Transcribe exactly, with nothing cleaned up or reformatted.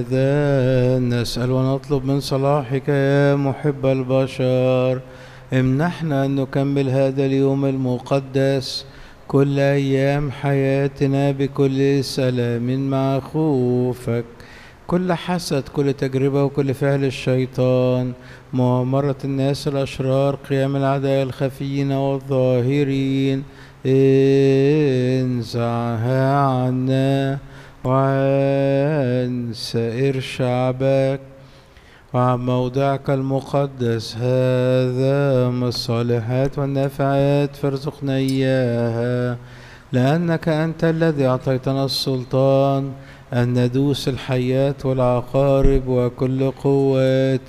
إذا نسأل ونطلب من صلاحك يا محب البشر، امنحنا أن نكمل هذا اليوم المقدس كل أيام حياتنا بكل سلام مع خوفك، كل حسد، كل تجربة، وكل فعل الشيطان، مؤامرة الناس الأشرار، قيام الأعداء الخفيين والظاهرين، انزعها عنا وعن سائر شعبك وعن موضعك المقدس هذا من الصالحات والنافعات، فارزقنا إياها، لأنك أنت الذي أعطيتنا السلطان أن ندوس الحيات والعقارب وكل قوات